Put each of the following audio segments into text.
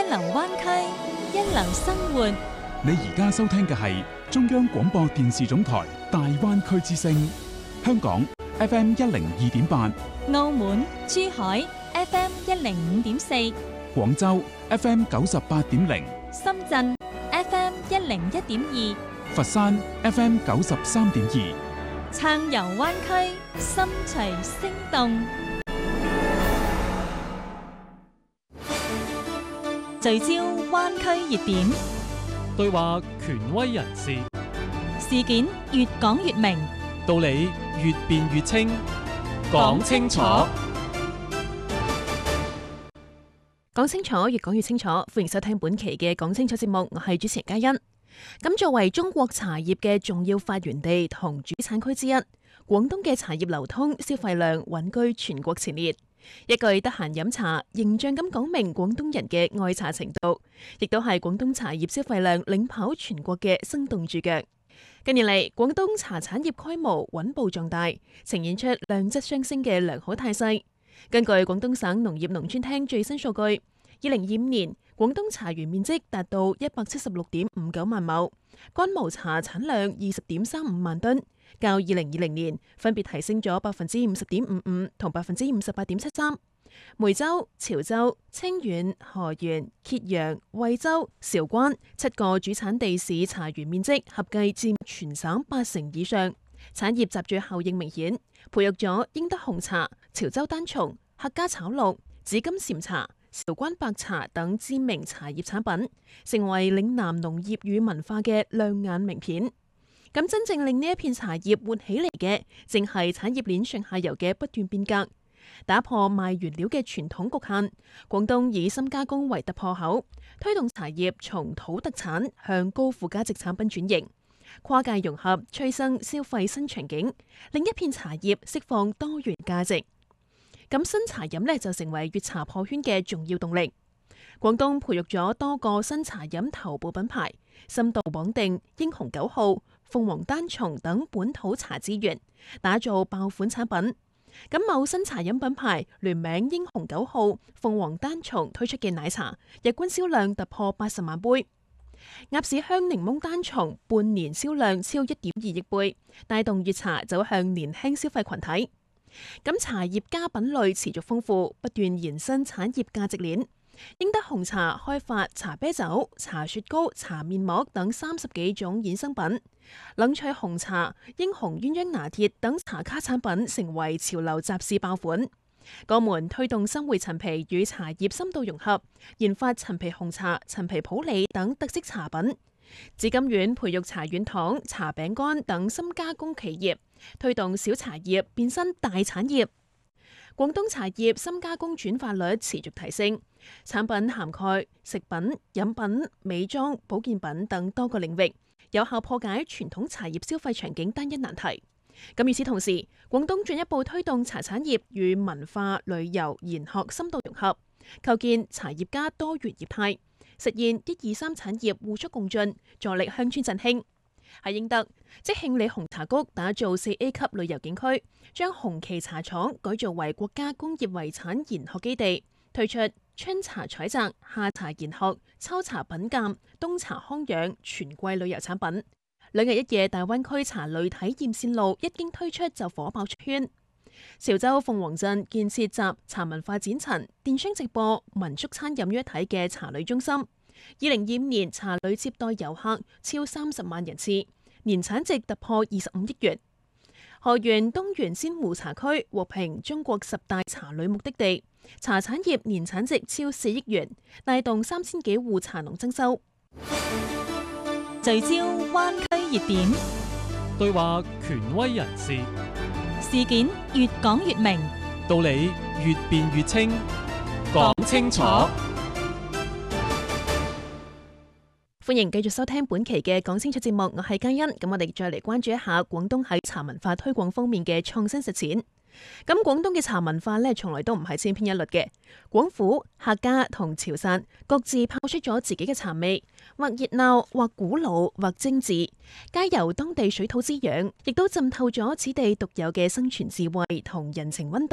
流灣區，一流生活。 你而家收聽嘅係中央廣播電視總台大灣區之聲，香港 FM 102.8， 澳門、珠海 FM 105.4， 廣州 FM 98.0， 深圳 FM 101.2， 佛山 FM 93.2， 暢遊灣區，心隨聲動。聚焦灣區熱點， 對話權威人士， 事件越講越明， 道理越辯越清，講清楚。 講清楚，越講越清楚。歡迎收聽本期嘅講清楚節目，我係主持人嘉欣。咁作為中國茶葉嘅重要發源地同主產區之一，廣東嘅茶葉流通、消費量穩居全國前列。一句得閒飲茶，形象咁講明廣東人嘅愛茶程度，亦都係廣東茶葉消費量領跑全國嘅生動注腳。近年嚟，廣東茶產業規模穩步壯大，呈現出量質相升嘅良好態勢。根據廣東省農業農村廳最新數據，2025年廣東茶園面積達到176.59萬畝，乾毛茶產量20.35萬噸，較2020年分別提升咗50.55%同58.73%。梅州、潮州、清遠、河源、揭陽、惠州、韶關7個主產地市茶園面積合計佔全省80%以上，產業集聚效應明顯，培育咗英德紅茶、潮州單叢、客家炒綠、紫金禪茶、韶關白茶等知名茶葉產品，成為嶺南農業與文化嘅亮眼名片。咁真正令呢一片茶葉活起嚟嘅，正係產業鏈上下游嘅不斷變革，打破賣原料嘅傳統局限。廣東以深加工為突破口，推動茶葉從土特產向高附加值產品轉型，跨界融合，催生消費新場景，令一片茶葉釋放多元價值。咁新茶飲呢，就成為粵茶破圈嘅重要動力。廣東培育咗多個新茶飲頭部品牌，深度綁定英雄9號、鳳凰單叢等本土茶資源，打造爆款產品。咁某新茶飲品牌聯名英雄9號、鳳凰單叢推出嘅奶茶，日均銷量突破80萬杯。鴨屎香檸檬單叢半年銷量超1.2億杯，帶動粵茶走向年輕消費群體。咁茶葉加品類持續豐富，不斷延伸產業價值鏈。英德紅茶開發茶啤酒、茶雪糕、茶面膜等30幾種衍生品，冷萃紅茶、英紅鴛鴦拿鐵等茶卡產品成為潮流集市爆款。江門推動新會陳皮與茶葉深度融合，研發陳皮紅茶、陳皮普洱等特色茶品。紫金苑培育茶軟糖、茶餅乾等深加工企業，推動小茶葉變身大產業。廣東茶葉深加工轉化率持續提升，產品涵蓋食品、飲品、美妝、保健品等多個領域，有效破解傳統茶葉消費場景單一難題。咁與此同時，廣東進一步推動茶產業與文化、旅遊、研學深度融合，構建茶葉加多元業態，實現1、2、3產業互促共進，助力鄉村振興。喺英德，即興里紅茶谷打造4A 級旅遊景區，將紅旗茶廠改造為國家工業遺產研學基地，推出春茶採摘、夏茶研學、秋茶品鑑、冬茶康養全季旅遊產品。2日1夜大灣區茶旅體驗線路一經推出就火爆出圈。潮州鳳凰鎮建設集茶文化展陳、電商直播、民宿餐飲於一體嘅茶旅中心。2025年茶旅接待遊客超30萬人次，年產值突破25億元。河源東源仙湖茶區獲評中國10大茶旅目的地，茶產業年產值超4億元，帶動3000幾戶茶農增收。 聚焦灣區熱點， 對話權威人士， 事件越講越明， 道理越辯越清，講清楚。 歡迎繼續收聽本期嘅講清楚節目，我係嘉欣。咁我哋再嚟關注一下廣東喺茶文化推廣方面嘅創新實踐。咁廣東嘅茶文化呢，從來都唔係千篇一律嘅。廣府、客家同潮汕各自拋出咗自己嘅茶味，或熱鬧，或古老，或精緻，皆由當地水土滋養，亦都浸透咗此地獨有嘅生存智慧同人情溫度。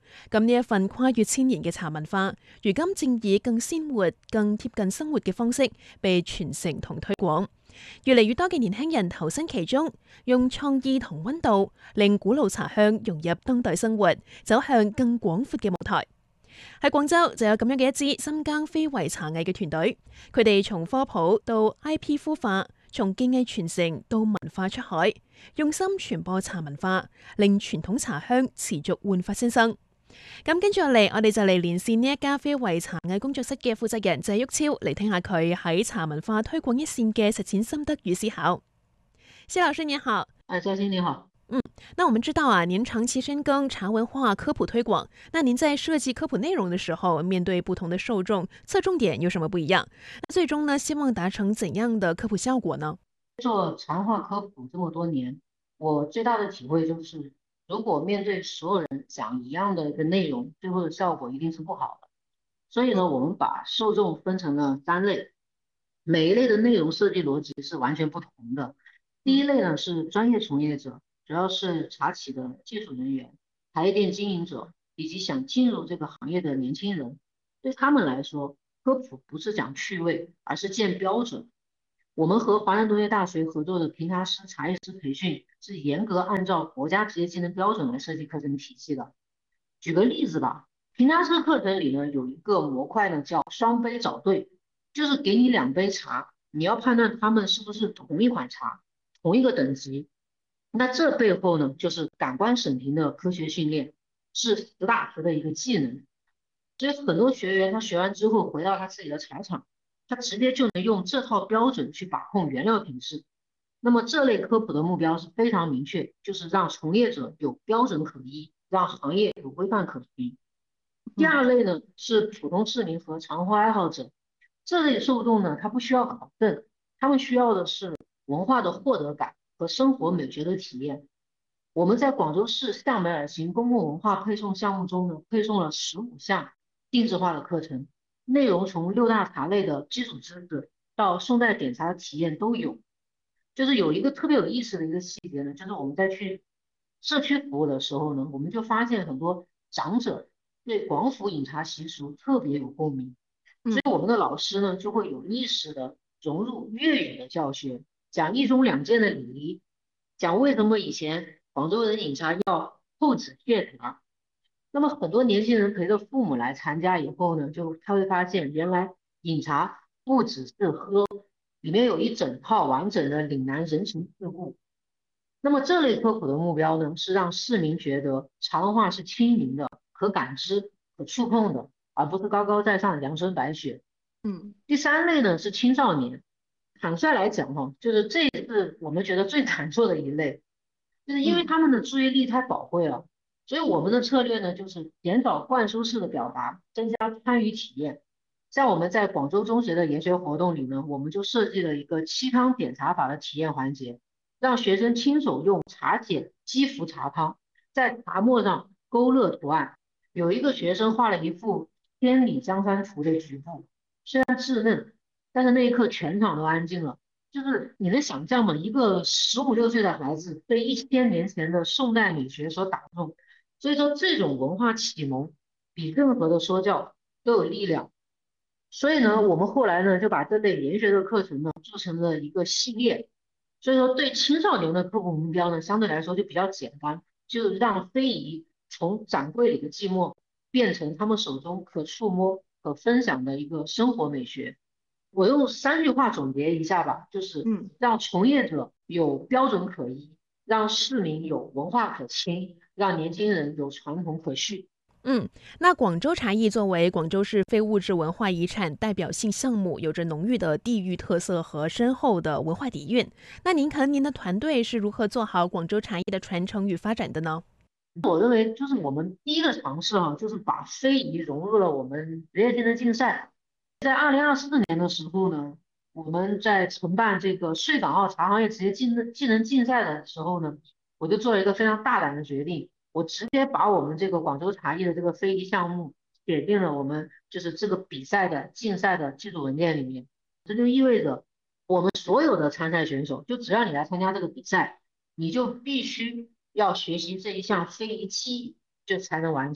咁呢一份跨越千年嘅茶文化，如今正以更鮮活、更貼近生活嘅方式被傳承同推廣。越嚟越多嘅年輕人投身其中，用創意同溫度，令古老茶香融入當代生活，走向更廣闊嘅舞台。喺廣州就有咁樣嘅一支深耕非遺茶藝嘅團隊，佢哋從科普到 IP 孵化，從技藝傳承到文化出海，用心傳播茶文化，令傳統茶香持續煥發新生。咁跟住落嚟，我哋就嚟連線呢一家非遺茶藝工作室嘅負責人謝旭超，嚟聽下佢喺茶文化推廣一線嘅實踐心得與思考。謝老師你好。 嘉欣你好。 那我們知道啊，您長期深耕茶文化科普推廣，那您在設計科普內容的時候，面對不同的受眾，側重點有什麼不一樣？那最終呢，希望達成怎樣的科普效果呢？ 做茶文化科普這麼多年，我最大的體會就是，如果面對所有人講一樣的一個內容，最後的效果一定是不好的。所以呢，我們把受眾分成了3類，每一類的內容設計邏輯是完全不同的。第一類呢是專業從業者，主要是茶企的技術人員、茶葉店經營者以及想進入這個行業的年輕人。對他們來說，科普不是講趣味，而是建標準。我們和華南農業大學合作的評茶師、茶藝師培訓是嚴格按照國家職業技能標準來設計課程體系的。舉個例子吧，評茶師課程裏呢有一個模塊呢叫雙杯找對，就是給你2杯茶，你要判斷他們是不是同一款茶、同一個等級。那這背後呢就是感官審評的科學訓練，是實打實的一個技能。所以很多學員他學完之後回到他自己的茶廠，他直接就能用這套標準去把控原料品質。那麼這類科普的目標是非常明確，就是讓從業者有標準可依，讓行業有規範可循。第二類呢是普通市民和茶文化愛好者，這類受眾呢他不需要考證，他們需要的是文化的獲得感和生活美學的體驗。我們在廣州市向北而行公共文化配送項目中呢，配送了15項定制化的課程，內容從6大茶類的基礎知識到宋代點茶的體驗都有。就是有一個特別有意思的一個細節呢，就是我們在去社區服務的時候呢，我們就發現很多長者對廣府飲茶習俗特別有共鳴，所以我們的老師呢就會有意識的融入粵語的教學，講一盅兩件的禮儀，講為什麼以前廣州人飲茶要扣紙謝茶。那麼很多年輕人陪着父母來參加以後呢，他會發現原來飲茶不只是喝，裡面有一整套完整的嶺南人情世故。那麼這類科普的目標呢，是讓市民覺得茶文化是親民的、可感知、可觸碰的，而不是高高在上的陽春白雪。第3類呢是青少年。坦率來講就是這是我們覺得最難做的一類，就是因為他們的注意力太寶貴了，所以我們的策略呢就是減少灌輸式的表達，增加參與體驗。像我們在廣州中學的研學活動裡呢，我們就設計了一個沏湯點茶法的體驗環節，讓學生親手用茶筅擊浮茶湯，在茶末上勾勒圖案。有一個學生畫了一幅千里江山圖的局部，雖然稚嫩，但是那一刻全場都安靜了。就是你能想象嗎？一個15、16歲的孩子被1000年前的宋代美學所打動，所以說這種文化啟蒙比任何的說教都有力量。所以呢，我們後來呢就把這類研學的課程呢做成了一個系列。所以說對青少年的科普目標呢相對來說就比較簡單，就讓非遺從展櫃裡的寂寞變成他們手中可觸摸、可分享的一個生活美學。我用3句話總結一下吧，就是讓從業者有標準可依，讓市民有文化可親，讓年輕人有傳統可續。 那廣州茶藝作為廣州市非物質文化遺產代表性項目，有着濃郁的地域特色和深厚的文化底蘊。那您看您的團隊是如何做好廣州茶藝的傳承與發展的呢？ 我認為就是我們第一個嘗試就是把非遺融入了我們職業技能競賽。在2024年的時候呢，我們在承辦這個穗港澳茶行業職業技能競賽的時候呢，我就做了一個非常大膽的決定，我直接把我們這個廣州茶藝的這個非遺項目寫進了我們就是這個比賽的競賽的技術文件裡面。這就意味着我們所有的參賽選手，就只要你來參加這個比賽，你就必須要學習這一項非遺技藝，就才能完成。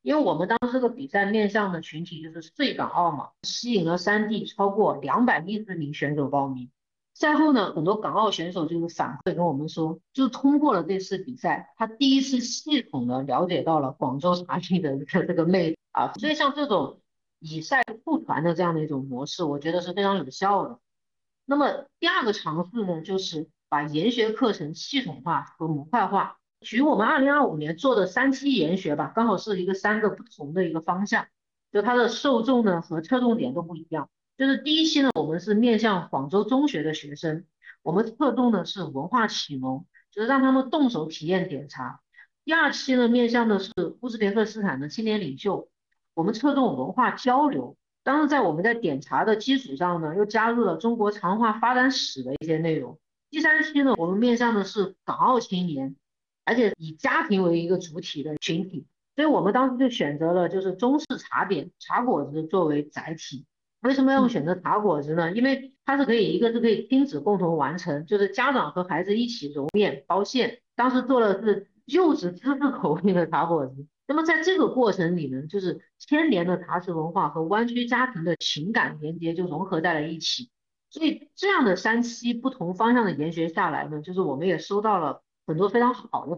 因为我们当时这个比赛面向的群体就是穗港澳嘛，吸引了3地超过210名选手报名。赛后呢，很多港澳选手就是反馈跟我们说，就是通过了这次比赛，他第一次系统的了解到了广州茶艺的这个魅力啊。所以像这种以赛互传的这样的一种模式，我觉得是非常有效的。那么第二个尝试呢，就是把研学课程系统化和模块化。举我们2025年做的3期研学吧，刚好是3个不同的一个方向，就它的受众呢和侧重点都不一样。就是第1期呢，我们是面向广州中学的学生，我们侧重的是文化启蒙，就是让他们动手体验点茶。第2期呢，面向的是乌兹别克斯坦的青年领袖，我们侧重文化交流。当然，我们在点茶的基础上呢，又加入了中国茶文化发展史的一些内容。第3期呢，我们面向的是港澳青年，而且以家庭为一个主体的群体，所以我们当时就选择了就是中式茶点茶果子作为载体。为什么要选择茶果子呢？因为它是可以，一个是可以亲子共同完成，就是家长和孩子一起揉面包馅。当时做的是柚子芝士口味的茶果子。那么在这个过程里呢，就是牵连的茶食文化和湾区家庭的情感连接就融合在了一起。所以这样的3期不同方向的研学下来呢，就是我们也收到了很多非常好的